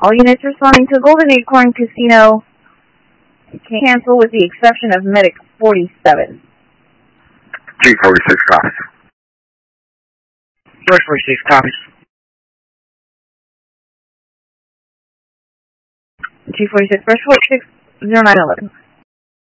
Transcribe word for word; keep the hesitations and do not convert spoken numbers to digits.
All units responding to Golden Acorn Casino cancel with the exception of Medic forty-seven. G forty-six copies. Brush forty-six copies. G forty-six, Brush forty-six, zero nine eleven.